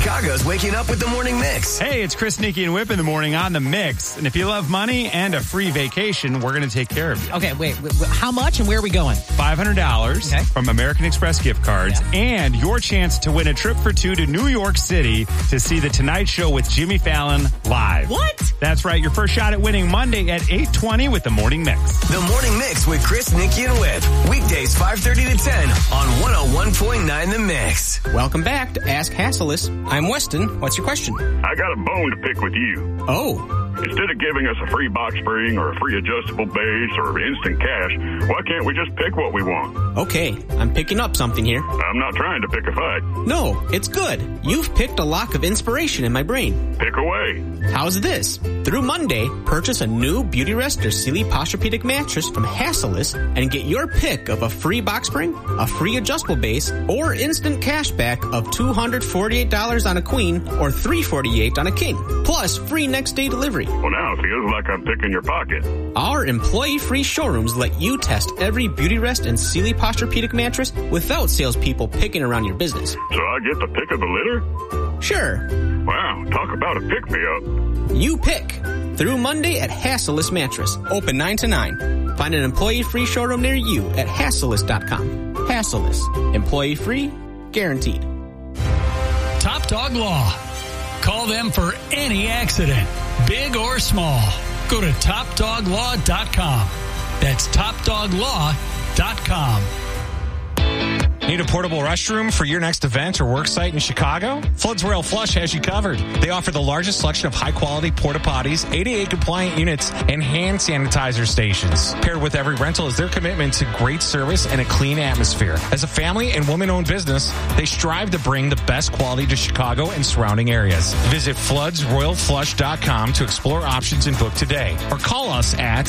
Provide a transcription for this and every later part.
Chicago's Waking Up with the Morning Mix. Hey, it's Chris, Nikki, and Whip in the morning on the Mix. And if you love money and a free vacation, we're going to take care of you. Okay, wait, how much and where are we going? $500 from American Express gift cards and your chance to win a trip for two to New York City to see The Tonight Show with Jimmy Fallon live. What? That's right. Your first shot at winning Monday at 8:20 with the Morning Mix. The Morning Mix with Chris, Nikki, and Whip. Weekdays 5:30 to 10 on 101.9 The Mix. Welcome back to Ask Hassleus. I'm Weston. What's your question? I got a bone to pick with you. Oh. Instead of giving us a free box spring or a free adjustable base or instant cash, why can't we just pick what we want? Okay, I'm picking up something here. I'm not trying to pick a fight. No, it's good. You've picked a lock of inspiration in my brain. Pick away. How's this? Through Monday, purchase a new Beautyrest or Sealy Posturepedic mattress from Hassleus and get your pick of a free box spring, a free adjustable base, or instant cash back of $248 on a queen or $348 on a king. Plus, free next day delivery. Well, now it feels like I'm picking your pocket. Our employee-free showrooms let you test every Beautyrest and Sealy Posturepedic mattress without salespeople picking around your business. So I get the pick of the litter? Sure. Wow, talk about a pick-me-up. You pick. Through Monday at Hassleus Mattress. Open 9 to 9. Find an employee-free showroom near you at Hassleus.com. Hassleus. Employee-free. Guaranteed. Top Dog Law. Call them for any accident, big or small. Go to TopDogLaw.com. That's TopDogLaw.com. Need a portable restroom for your next event or work site in Chicago? Floods Royal Flush has you covered. They offer the largest selection of high-quality porta potties, ADA-compliant units, and hand sanitizer stations. Paired with every rental is their commitment to great service and a clean atmosphere. As a family and woman-owned business, they strive to bring the best quality to Chicago and surrounding areas. Visit floodsroyalflush.com to explore options and book today. Or call us at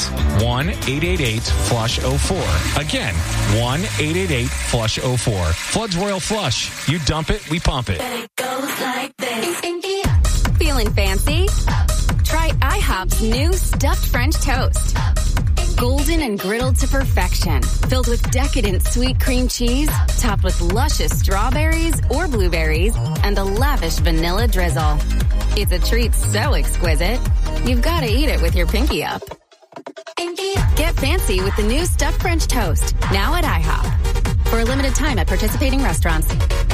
1-888-FLUSH-04. Again, 1-888-FLUSH-04. Floods Royal Flush. You dump it, we pump it. It goes like this. Feeling fancy? Try IHOP's new stuffed French toast. Golden and griddled to perfection. Filled with decadent sweet cream cheese, topped with luscious strawberries or blueberries, and a lavish vanilla drizzle. It's a treat so exquisite, you've got to eat it with your pinky up. Get fancy with the new stuffed French toast, now at IHOP. For a limited time at participating restaurants.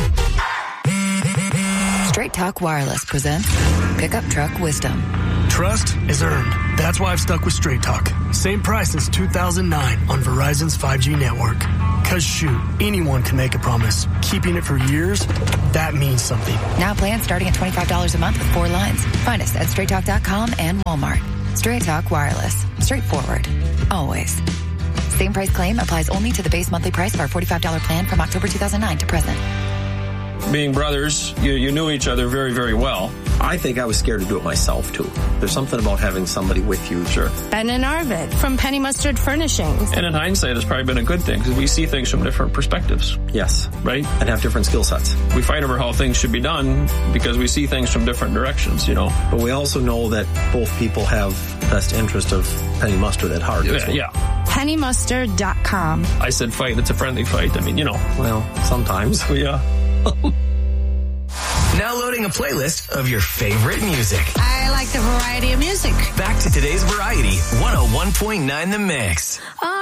Straight Talk Wireless presents Pickup Truck Wisdom. Trust is earned. That's why I've stuck with Straight Talk. Same price since 2009 on Verizon's 5G network. Cause shoot, anyone can make a promise. Keeping it for years, that means something. Now plans starting at $25 a month with 4 lines. Find us at StraightTalk.com and Walmart. Straight Talk Wireless. Straightforward. Always. Same price claim applies only to the base monthly price of our $45 plan from October 2009 to present. Being brothers, you knew each other very, very well. I think I was scared to do it myself, too. There's something about having somebody with you. Sure. Ben and Arvid from Penny Mustard Furnishings. And in hindsight, it's probably been a good thing because we see things from different perspectives. Yes. Right? And have different skill sets. We fight over how things should be done because we see things from different directions, you know. But we also know that both people have the best interest of Penny Mustard at heart. Yeah. PennyMustard.com. I said fight. It's a friendly fight. I mean, you know. Well, sometimes. Yeah. Now loading a playlist of your favorite music. I like the variety of music. Back to today's variety, 101.9 The Mix.